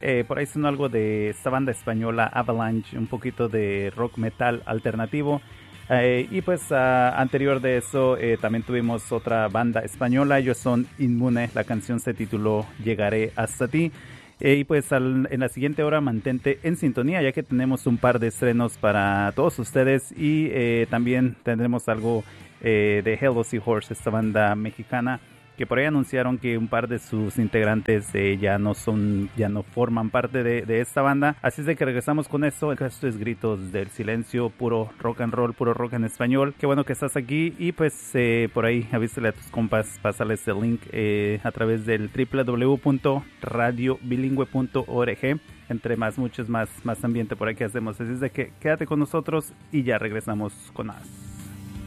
Por ahí sonó algo de esta banda española Avalanche, un poquito de rock metal alternativo. Y pues anterior de eso también tuvimos otra banda española, ellos son Inmune, la canción se tituló Llegaré hasta ti. Y pues en la siguiente hora mantente en sintonía, ya que tenemos un par de estrenos para todos ustedes y también tendremos algo de Hello Seahorse, esta banda mexicana que por ahí anunciaron que un par de sus integrantes ya no forman parte de esta banda. Así es de que regresamos con esto. Esto es Gritos del Silencio, puro rock and roll, puro rock en español. Qué bueno que estás aquí y pues por ahí avísale a tus compas, pásales el link a través del www.radiobilingüe.org. Entre muchos más ambiente por aquí hacemos. Así es de que quédate con nosotros y ya regresamos con más.